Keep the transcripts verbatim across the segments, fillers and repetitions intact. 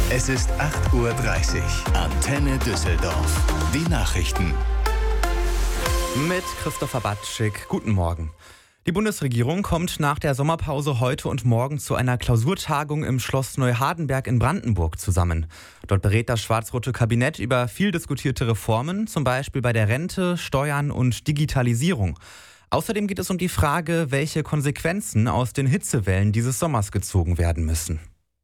Es ist acht Uhr dreißig. Antenne Düsseldorf. Die Nachrichten. Mit Christopher Batschik. Guten Morgen. Die Bundesregierung kommt nach der Sommerpause heute und morgen zu einer Klausurtagung im Schloss Neuhardenberg in Brandenburg zusammen. Dort berät das schwarz-rote Kabinett über viel diskutierte Reformen, zum Beispiel bei der Rente, Steuern und Digitalisierung. Außerdem geht es um die Frage, welche Konsequenzen aus den Hitzewellen dieses Sommers gezogen werden müssen.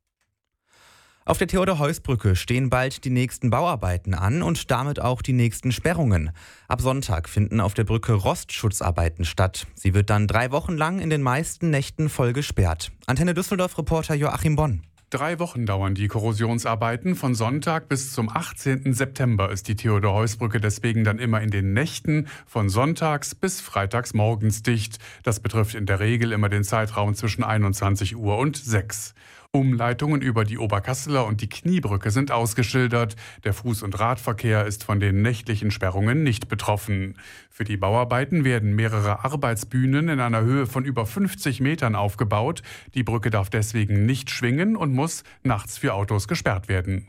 Auf der Theodor-Heuss-Brücke stehen bald die nächsten Bauarbeiten an und damit auch die nächsten Sperrungen. Ab Sonntag finden auf der Brücke Rostschutzarbeiten statt. Sie wird dann drei Wochen lang in den meisten Nächten voll gesperrt. Antenne Düsseldorf-Reporter Joachim Bonn. Drei Wochen dauern die Korrosionsarbeiten. Von Sonntag bis zum achtzehnten September ist die Theodor-Heuss-Brücke deswegen dann immer in den Nächten von sonntags bis freitags morgens dicht. Das betrifft in der Regel immer den Zeitraum zwischen einundzwanzig Uhr und sechs. Umleitungen über die Oberkasseler und die Kniebrücke sind ausgeschildert. Der Fuß- und Radverkehr ist von den nächtlichen Sperrungen nicht betroffen. Für die Bauarbeiten werden mehrere Arbeitsbühnen in einer Höhe von über fünfzig Metern aufgebaut. Die Brücke darf deswegen nicht schwingen und muss nachts für Autos gesperrt werden.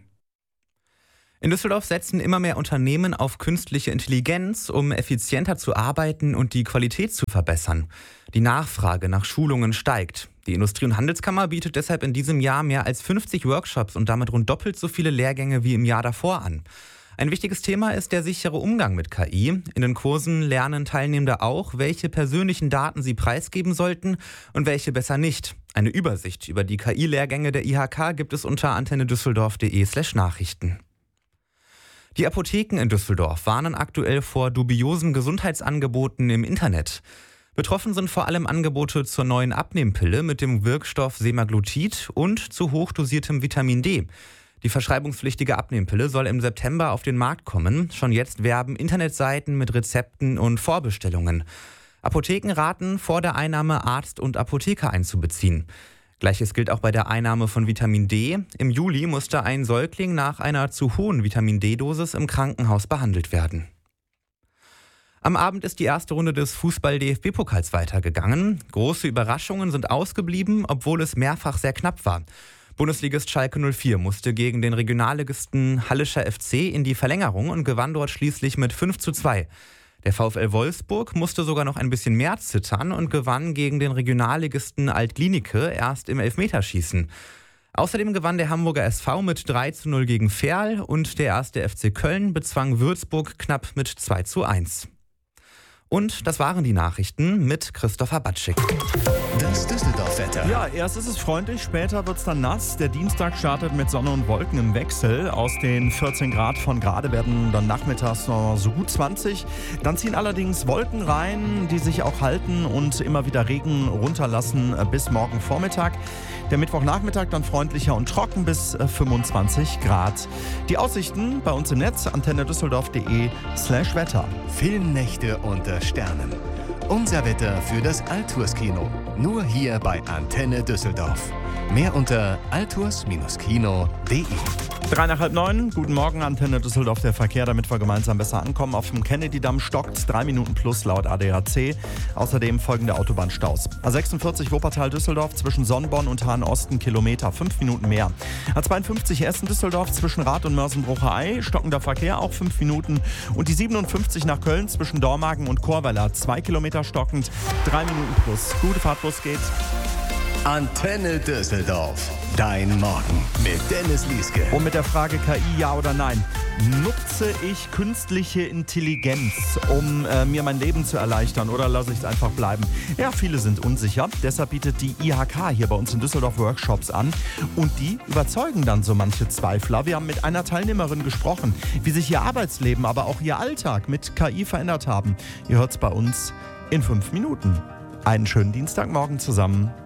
In Düsseldorf setzen immer mehr Unternehmen auf künstliche Intelligenz, um effizienter zu arbeiten und die Qualität zu verbessern. Die Nachfrage nach Schulungen steigt. Die Industrie- und Handelskammer bietet deshalb in diesem Jahr mehr als fünfzig Workshops und damit rund doppelt so viele Lehrgänge wie im Jahr davor an. Ein wichtiges Thema ist der sichere Umgang mit K I. In den Kursen lernen Teilnehmende auch, welche persönlichen Daten sie preisgeben sollten und welche besser nicht. Eine Übersicht über die K I-Lehrgänge der I H K gibt es unter antennedüsseldorf.de slash Nachrichten. Die Apotheken in Düsseldorf warnen aktuell vor dubiosen Gesundheitsangeboten im Internet. Betroffen sind vor allem Angebote zur neuen Abnehmpille mit dem Wirkstoff Semaglutid und zu hochdosiertem Vitamin D. Die verschreibungspflichtige Abnehmpille soll im September auf den Markt kommen. Schon jetzt werben Internetseiten mit Rezepten und Vorbestellungen. Apotheken raten, vor der Einnahme Arzt und Apotheker einzubeziehen. Gleiches gilt auch bei der Einnahme von Vitamin D. Im Juli musste ein Säugling nach einer zu hohen Vitamin D-Dosis im Krankenhaus behandelt werden. Am Abend ist die erste Runde des Fußball-D F B-Pokals weitergegangen. Große Überraschungen sind ausgeblieben, obwohl es mehrfach sehr knapp war. Bundesligist Schalke null vier musste gegen den Regionalligisten Hallischer F C in die Verlängerung und gewann dort schließlich mit fünf zu zwei. Der VfL Wolfsburg musste sogar noch ein bisschen mehr zittern und gewann gegen den Regionalligisten Alt-Glienicke erst im Elfmeterschießen. Außerdem gewann der Hamburger S V mit drei zu null gegen Verl und der erste F C Köln bezwang Würzburg knapp mit zwei zu eins. Und das waren die Nachrichten mit Christopher Batschik. Das Düsseldorf-Wetter. Ja, erst ist es freundlich, später wird es dann nass. Der Dienstag startet mit Sonne und Wolken im Wechsel. Aus den vierzehn Grad von gerade werden dann nachmittags noch so gut zwanzig. Dann ziehen allerdings Wolken rein, die sich auch halten und immer wieder Regen runterlassen bis morgen Vormittag. Der Mittwochnachmittag dann freundlicher und trocken bis fünfundzwanzig Grad. Die Aussichten bei uns im Netz, antennedüsseldorf.de slash Wetter. Filmnächte unter Sternen. Unser Wetter für das Alturs-Kino. Nur hier bei Antenne Düsseldorf. Mehr unter alturs Kino punkt de. Drei nach halb neun, guten Morgen, Antenne Düsseldorf, der Verkehr, damit wir gemeinsam besser ankommen. Auf dem Kennedy-Damm stockt drei Minuten plus laut A D A C. Außerdem folgende Autobahnstaus. A sechsundvierzig Wuppertal-Düsseldorf zwischen Sonnborn und Hahn-Osten Kilometer, fünf Minuten mehr. A zweiundfünfzig Essen-Düsseldorf zwischen Rath und Mörsenbrucher-Ei, stockender Verkehr, auch fünf Minuten. Und die siebenundfünfzig nach Köln zwischen Dormagen und Chorweiler, zwei Kilometer stockend, drei Minuten plus. Gute Fahrt, Bus geht. Antenne Düsseldorf. Dein Morgen mit Dennis Lieske. Und mit der Frage K I, ja oder nein. Nutze ich künstliche Intelligenz, um äh, mir mein Leben zu erleichtern, oder lasse ich es einfach bleiben? Ja, viele sind unsicher. Deshalb bietet die I H K hier bei uns in Düsseldorf Workshops an. Und die überzeugen dann so manche Zweifler. Wir haben mit einer Teilnehmerin gesprochen, wie sich ihr Arbeitsleben, aber auch ihr Alltag mit K I verändert haben. Ihr hört es bei uns in fünf Minuten. Einen schönen Dienstagmorgen zusammen.